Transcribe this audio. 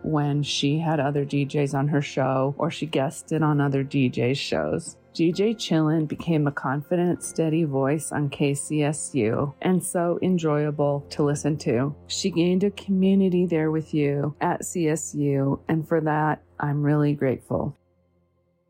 when she had other DJs on her show or she guested on other DJs' shows. DJ Chillin became a confident, steady voice on KCSU and so enjoyable to listen to. She gained a community there with you at CSU, and for that, I'm really grateful.